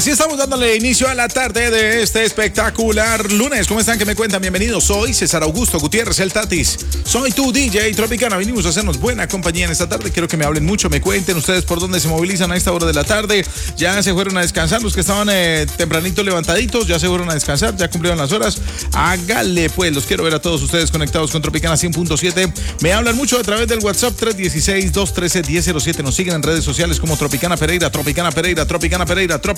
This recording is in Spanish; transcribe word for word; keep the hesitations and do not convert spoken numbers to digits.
Así estamos dándole inicio a la tarde de este espectacular lunes. ¿Cómo están? ¿Qué me cuentan? Bienvenidos. Soy César Augusto Gutiérrez, el Tatis. Soy tu D J Tropicana. Venimos a hacernos buena compañía en esta tarde. Quiero que me hablen mucho, me cuenten ustedes por dónde se movilizan a esta hora de la tarde. Ya se fueron a descansar los que estaban eh, tempranito levantaditos. Ya se fueron a descansar, ya cumplieron las horas. Hágale pues, los quiero ver a todos ustedes conectados con Tropicana cien punto siete. Me hablan mucho a través del WhatsApp tres uno seis, dos uno tres, uno cero cero siete. Nos siguen en redes sociales como Tropicana Pereira, Tropicana Pereira, Tropicana Pereira, Tropicana